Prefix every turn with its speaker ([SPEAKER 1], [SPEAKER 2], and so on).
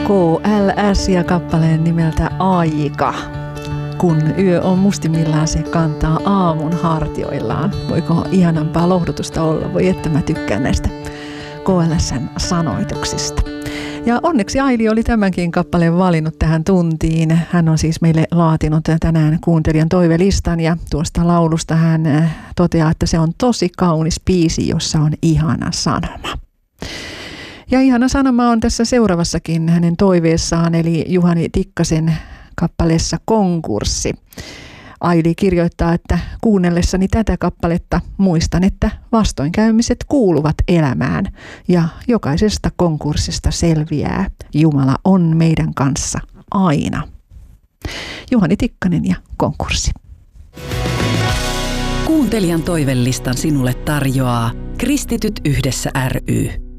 [SPEAKER 1] KLS ja kappaleen nimeltä Aika. Kun yö on mustimmillaan, se kantaa aamun hartioillaan. Voiko ihanampaa lohdutusta olla? Voi että mä tykkään näistä KLS:n sanoituksista. Ja onneksi Aili oli tämänkin kappaleen valinnut tähän tuntiin. Hän on siis meille laatinut tänään kuuntelijan toivelistan ja tuosta laulusta hän toteaa, että se on tosi kaunis biisi, jossa on ihana sanoma. Ja ihana sanoma on tässä seuraavassakin hänen toiveessaan, eli Juhani Tikkasen kappaleessa Konkurssi. Aili kirjoittaa, että kuunnellessani tätä kappaletta muistan, että vastoinkäymiset kuuluvat elämään ja jokaisesta konkurssista selviää. Jumala on meidän kanssa aina. Juhani Tikkanen ja Konkurssi.
[SPEAKER 2] Kuuntelijan toivelistan sinulle tarjoaa Kristityt yhdessä ry.